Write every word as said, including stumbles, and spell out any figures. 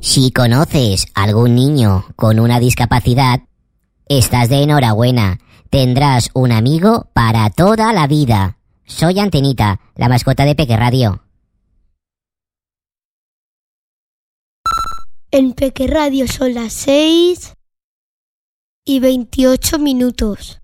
Si conoces algún niño con una discapacidad, estás de enhorabuena. Tendrás un amigo para toda la vida. Soy Antenita, la mascota de Peque Radio. En Peque Radio son las seis y veintiocho minutos.